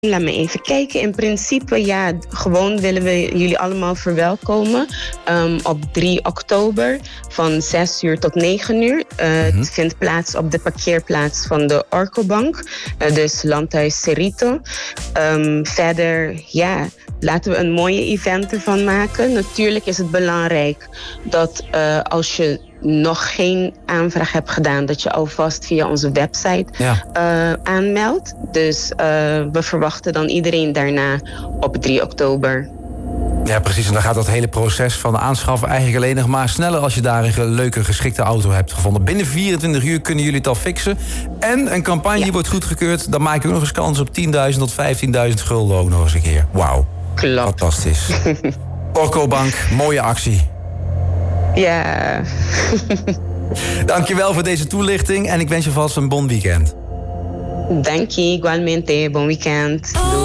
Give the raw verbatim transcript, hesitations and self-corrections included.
Laat me even kijken. In principe, ja, gewoon willen we jullie allemaal verwelkomen um, op drie oktober van zes uur tot negen uur. Uh, mm-hmm. Het vindt plaats op de parkeerplaats van de Orcobank, uh, dus Landhuis Cerrito. Um, verder, ja, laten we een mooie event ervan maken. Natuurlijk is het belangrijk dat uh, als je nog geen aanvraag hebt gedaan, dat je alvast via onze website ja. uh, aanmeldt. Dus uh, we verwachten dan iedereen daarna op drie oktober. Ja, precies. En dan gaat dat hele proces van aanschaffen eigenlijk alleen nog maar sneller als je daar een leuke, geschikte auto hebt gevonden. Binnen vierentwintig uur kunnen jullie het al fixen. En een campagne ja. wordt goedgekeurd. Dan maak ik ook nog eens kans op tienduizend tot vijftienduizend gulden ook nog eens een keer. Wauw. Klopt. Fantastisch. Orcobank, mooie actie. Ja. Dankjewel voor deze toelichting en ik wens je vast een bon weekend. Dank je, igualmente. Bon weekend.